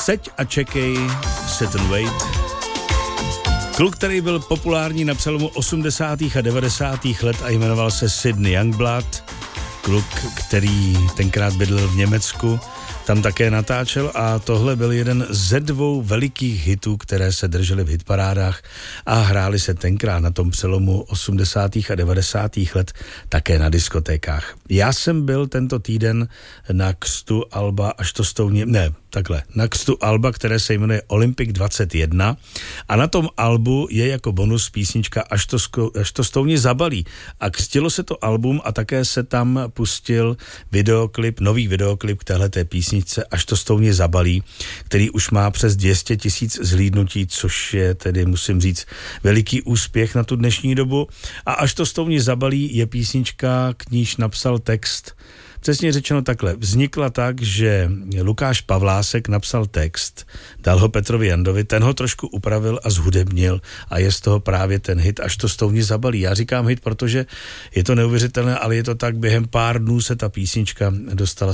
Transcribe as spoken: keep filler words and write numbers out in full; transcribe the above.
Seď a čekej, sit and wait. Kluk, který byl populární na přelomu osmdesátých a devadesátých let a jmenoval se Sydney Youngblood. Kluk, který tenkrát bydlel v Německu, tam také natáčel a tohle byl jeden ze dvou velikých hitů, které se držely v hitparádách a hrály se tenkrát na tom přelomu osmdesátých a devadesátých let také na diskotékách. Já jsem byl tento týden na křtu alba Až to stouně, ne, takhle, na křtu alba, které se jmenuje Olympic dvacet jedna a na tom albu je jako bonus písnička Až to, sko, až to stouně zabalí a křtilo se to album a také se tam pustil videoklip, nový videoklip k téhleté písničce Až to stouně zabalí, který už má přes dvě stě tisíc zhlídnutí, což je tedy, musím říct, veliký úspěch na tu dnešní dobu. A Až to stouně zabalí je písnička, k níž napsal text. Přesně řečeno takhle, vznikla tak, že Lukáš Pavlásek napsal text, dal ho Petrovi Jandovi, ten ho trošku upravil a zhudebnil a je z toho právě ten hit Až to stouně zabalí. Já říkám hit, protože je to neuvěřitelné, ale je to tak, během pár dnů se ta písnička dostala